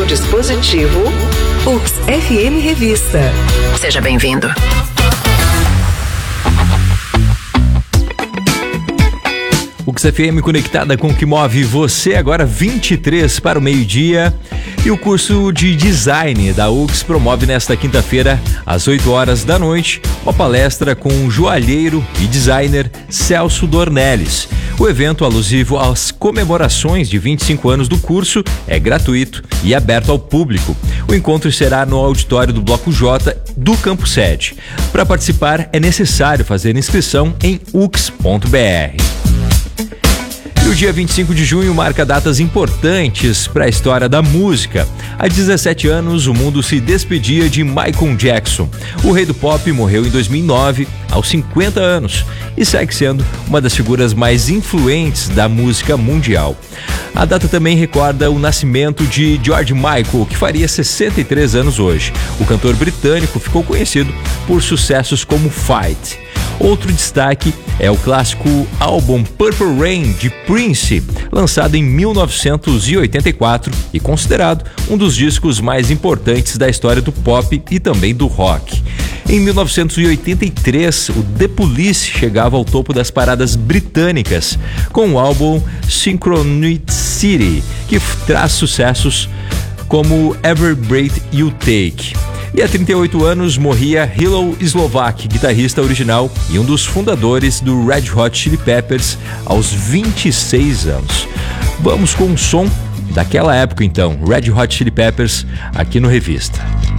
dispositivo UX FM Revista. Seja bem-vindo. UX FM conectada com o que move você, agora 23 para o meio-dia. E o curso de design da UX promove nesta quinta-feira, às 8 horas da noite, uma palestra com o joalheiro e designer Celso Dornelles. O evento, alusivo às comemorações de 25 anos do curso, é gratuito e aberto ao público. O encontro será no auditório do Bloco J do Campo Sede. Para participar, é necessário fazer inscrição em ux.br. E o dia 25 de junho marca datas importantes para a história da música. Há 17 anos, o mundo se despedia de Michael Jackson. O rei do pop morreu em 2009, aos 50 anos, e segue sendo uma das figuras mais influentes da música mundial. A data também recorda o nascimento de George Michael, que faria 63 anos hoje. O cantor britânico ficou conhecido por sucessos como Fight. Outro destaque é o clássico álbum Purple Rain, de Prince, lançado em 1984 e considerado um dos discos mais importantes da história do pop e também do rock. Em 1983, o The Police chegava ao topo das paradas britânicas com o álbum Synchronicity, que traz sucessos como Every Breath You Take. E há 38 anos morria Hilo Slovak, guitarrista original e um dos fundadores do Red Hot Chili Peppers, aos 26 anos. Vamos com o som daquela época então, Red Hot Chili Peppers, aqui no Revista.